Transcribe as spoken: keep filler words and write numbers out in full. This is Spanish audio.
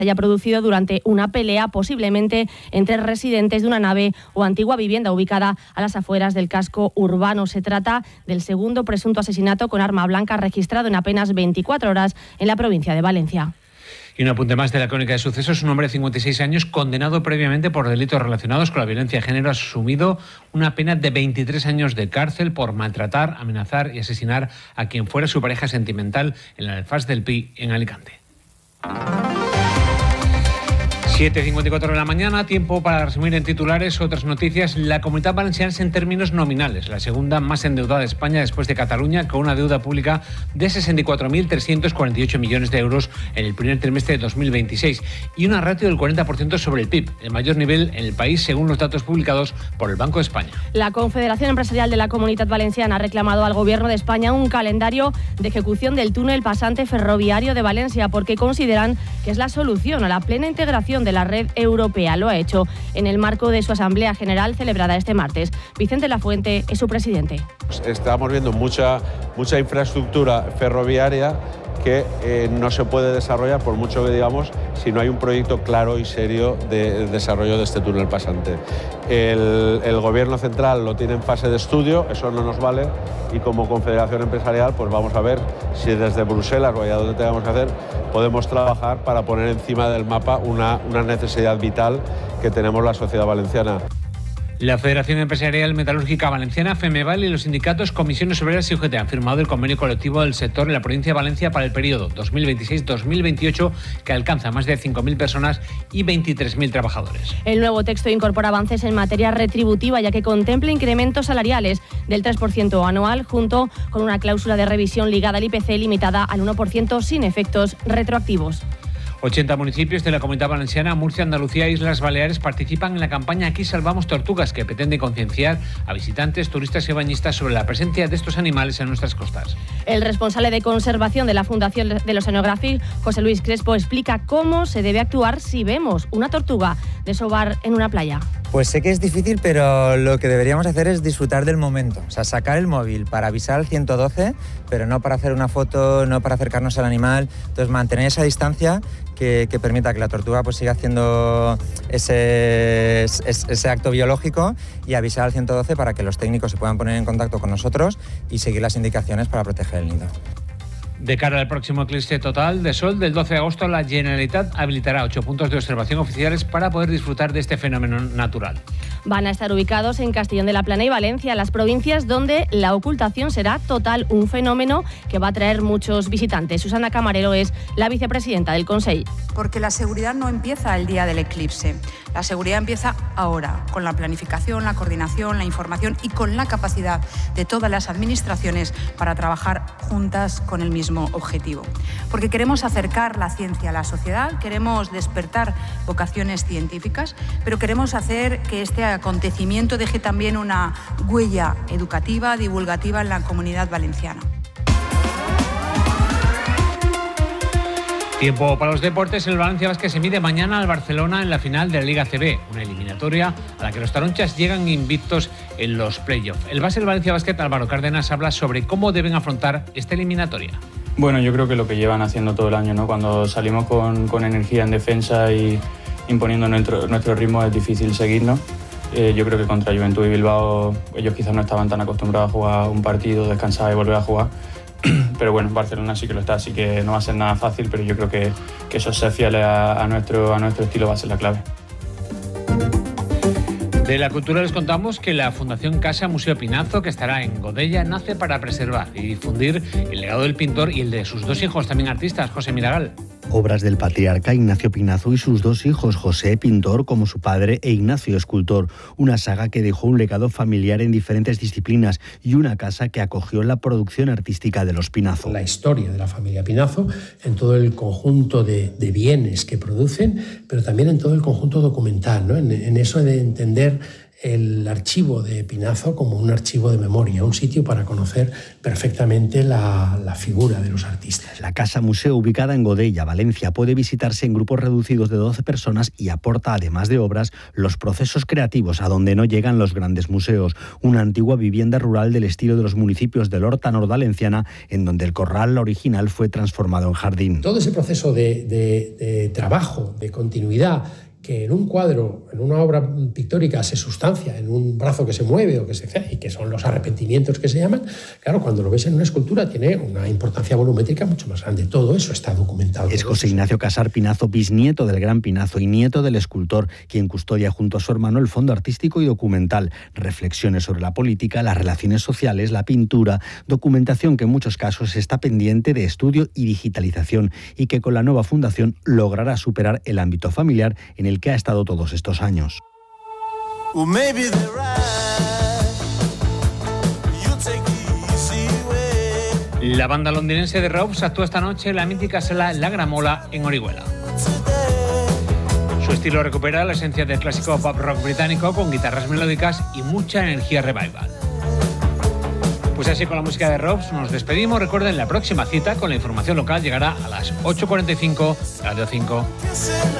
haya producido durante una pelea, posiblemente entre residentes de una nave o antigua vivienda ubicada a las afueras del casco urbano. Se trata del segundo presunto asesinato con arma blanca registrado en apenas veinticuatro horas en la provincia de Valencia. Y un apunte más de la crónica de sucesos. Un hombre de cincuenta y seis años, condenado previamente por delitos relacionados con la violencia de género, ha asumido una pena de veintitrés años de cárcel por maltratar, amenazar y asesinar a quien fuera su pareja sentimental en la Alfaz del Pi, en Alicante. siete y cincuenta y cuatro de la mañana, tiempo para resumir en titulares otras noticias. La Comunidad Valenciana es en términos nominales la segunda más endeudada de España después de Cataluña, con una deuda pública de sesenta y cuatro mil trescientos cuarenta y ocho millones de euros en el primer trimestre de dos mil veintiséis y una ratio del cuarenta por ciento sobre el P I B, el mayor nivel en el país según los datos publicados por el Banco de España. La Confederación Empresarial de la Comunidad Valenciana ha reclamado al Gobierno de España un calendario de ejecución del túnel pasante ferroviario de Valencia, porque consideran que es la solución a la plena integración de la red europea. Lo ha hecho en el marco de su Asamblea General celebrada este martes. Vicente Lafuente es su presidente. Estamos viendo mucha, mucha infraestructura ferroviaria que eh, no se puede desarrollar, por mucho que digamos, si no hay un proyecto claro y serio de desarrollo de este túnel pasante. El, el Gobierno central lo tiene en fase de estudio, eso no nos vale, y como Confederación Empresarial pues vamos a ver si desde Bruselas o allá donde tengamos que hacer podemos trabajar para poner encima del mapa una, una necesidad vital que tenemos la sociedad valenciana. La Federación Empresarial Metalúrgica Valenciana, FEMEVAL, y los sindicatos Comisiones Obreras y U G T han firmado el convenio colectivo del sector en la provincia de Valencia para el periodo dos mil veintiséis dos mil veintiocho, que alcanza más de cinco mil personas y veintitrés mil trabajadores. El nuevo texto incorpora avances en materia retributiva, ya que contempla incrementos salariales del tres por ciento anual, junto con una cláusula de revisión ligada al I P C limitada al uno por ciento sin efectos retroactivos. ochenta municipios de la Comunidad Valenciana, Murcia, Andalucía e Islas Baleares participan en la campaña Aquí Salvamos Tortugas, que pretende concienciar a visitantes, turistas y bañistas sobre la presencia de estos animales en nuestras costas. El responsable de conservación de la Fundación del Oceanographic, José Luis Crespo, explica cómo se debe actuar si vemos una tortuga desovar en una playa. Pues sé que es difícil, pero lo que deberíamos hacer es disfrutar del momento. O sea, sacar el móvil para avisar al ciento doce, pero no para hacer una foto, no para acercarnos al animal. Entonces, mantener esa distancia que, que permita que la tortuga pues siga haciendo ese, ese, ese acto biológico, y avisar al ciento doce para que los técnicos se puedan poner en contacto con nosotros y seguir las indicaciones para proteger el nido. De cara al próximo eclipse total de sol del doce de agosto, la Generalitat habilitará ocho puntos de observación oficiales para poder disfrutar de este fenómeno natural. Van a estar ubicados en Castellón de la Plana y Valencia, las provincias donde la ocultación será total, un fenómeno que va a traer muchos visitantes. Susana Camarero es la vicepresidenta del Consell. Porque la seguridad no empieza el día del eclipse, la seguridad empieza ahora, con la planificación, la coordinación, la información y con la capacidad de todas las administraciones para trabajar juntas con el mismo objetivo. Porque queremos acercar la ciencia a la sociedad, queremos despertar vocaciones científicas, pero queremos hacer que este acontecimiento deje también una huella educativa, divulgativa en la comunidad valenciana. Tiempo para los deportes. El Valencia Basket se mide mañana al Barcelona en la final de la Liga A C B, una eliminatoria a la que los taronchas llegan invictos en los playoffs. El base del Valencia Basket, Álvaro Cárdenas, habla sobre cómo deben afrontar esta eliminatoria. Bueno, yo creo que lo que llevan haciendo todo el año, ¿no? Cuando salimos con, con energía en defensa y imponiendo nuestro, nuestro ritmo, es difícil seguirnos. Eh, yo creo que contra Juventud y Bilbao ellos quizás no estaban tan acostumbrados a jugar un partido, descansar y volver a jugar. Pero bueno, Barcelona sí que lo está, así que no va a ser nada fácil, pero yo creo que, que eso ser fieles a, a, nuestro, a nuestro estilo va a ser la clave. De la cultura les contamos que la Fundación Casa Museo Pinazo, que estará en Godella, nace para preservar y difundir el legado del pintor y el de sus dos hijos, también artistas, José Milagal. Obras del patriarca Ignacio Pinazo y sus dos hijos, José, pintor como su padre, e Ignacio, escultor. Una saga que dejó un legado familiar en diferentes disciplinas y una casa que acogió la producción artística de los Pinazo. La historia de la familia Pinazo en todo el conjunto de, de bienes que producen, pero también en todo el conjunto documental, ¿no? en, en eso de entender el archivo de Pinazo como un archivo de memoria, un sitio para conocer perfectamente la, la figura de los artistas. La Casa Museo, ubicada en Godella, Valencia, puede visitarse en grupos reducidos de doce personas y aporta, además de obras, los procesos creativos a donde no llegan los grandes museos. Una antigua vivienda rural del estilo de los municipios del Horta Nordvalenciana, en donde el corral original fue transformado en jardín. Todo ese proceso de, de, de trabajo, de continuidad, que en un cuadro, en una obra pictórica se sustancia, en un brazo que se mueve o que se y que son los arrepentimientos que se llaman, claro, cuando lo ves en una escultura tiene una importancia volumétrica mucho más grande. Todo eso está documentado. Es José Ignacio Casar Pinazo, bisnieto del gran Pinazo y nieto del escultor, quien custodia junto a su hermano el fondo artístico y documental, reflexiones sobre la política, las relaciones sociales, la pintura, documentación que en muchos casos está pendiente de estudio y digitalización y que con la nueva fundación logrará superar el ámbito familiar en el el que ha estado todos estos años. La banda londinense de Robes actúa esta noche en la mítica sala La Gramola en Orihuela. Su estilo recupera la esencia del clásico pop rock británico con guitarras melódicas y mucha energía revival. Pues así, con la música de Robes nos despedimos. Recuerden, la próxima cita con la información local llegará a las ocho cuarenta y cinco, Radio cinco.